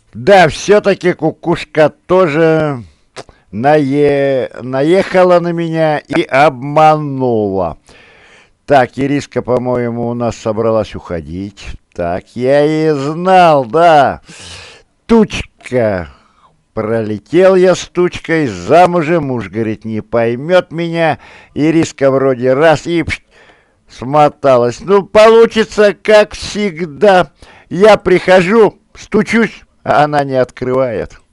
Да, все-таки кукушка тоже наехала на меня и обманула. Так, Ириска, по-моему, у нас собралась уходить. Так, я и знал, да. Тучка. Пролетел я с тучкой, замужем, муж, говорит, не поймет меня. Ириска вроде раз и смоталась. Ну, получится, как всегда. Я прихожу, стучусь, а она не открывает.